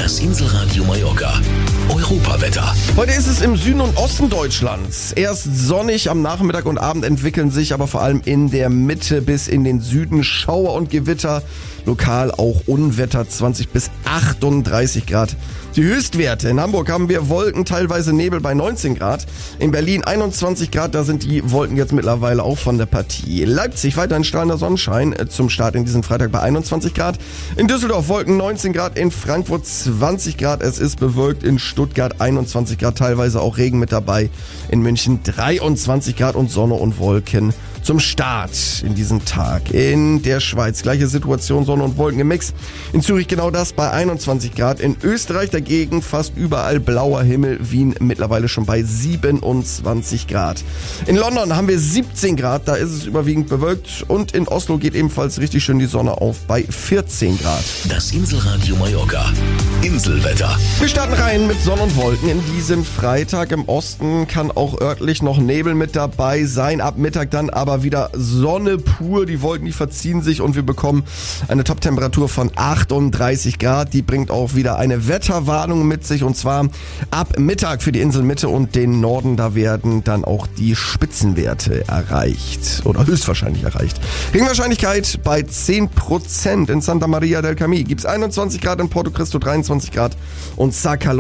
Das Inselradio Mallorca. Europawetter. Heute ist es im Süden und Osten Deutschlands erst sonnig, am Nachmittag und Abend entwickeln sich aber vor allem in der Mitte bis in den Süden Schauer und Gewitter, lokal auch Unwetter, 20 bis 38 Grad. Die Höchstwerte: in Hamburg haben wir Wolken, teilweise Nebel bei 19 Grad. In Berlin 21 Grad, da sind die Wolken jetzt mittlerweile auch von der Partie. Leipzig weiterhin strahlender Sonnenschein zum Start in diesen Freitag bei 21 Grad. In Düsseldorf Wolken 19 Grad, in Frankfurt 20 Grad, es ist bewölkt. In Stuttgart 21 Grad, teilweise auch Regen mit dabei. In München 23 Grad und Sonne und Wolken zum Start in diesem Tag. In der Schweiz gleiche Situation, Sonne und Wolken im Mix. In Zürich genau das bei 21 Grad. In Österreich dagegen fast überall blauer Himmel. Wien mittlerweile schon bei 27 Grad. In London haben wir 17 Grad, da ist es überwiegend bewölkt. Und in Oslo geht ebenfalls richtig schön die Sonne auf bei 14 Grad. Das Inselradio Mallorca. Inselwetter. Wir starten rein mit Sonne und Wolken in diesem Freitag. Im Osten kann auch örtlich noch Nebel mit dabei sein. Ab Mittag dann aber wieder Sonne pur. Die Wolken, die verziehen sich und wir bekommen eine Toptemperatur von 38 Grad. Die bringt auch wieder eine Wetterwarnung mit sich, und zwar ab Mittag für die Inselmitte und den Norden. Da werden dann auch die Spitzenwerte erreicht oder höchstwahrscheinlich erreicht. Regenwahrscheinlichkeit bei 10%. In Santa Maria del Camí gibt es 21 Grad, in Porto Cristo 23 Grad und Sacalón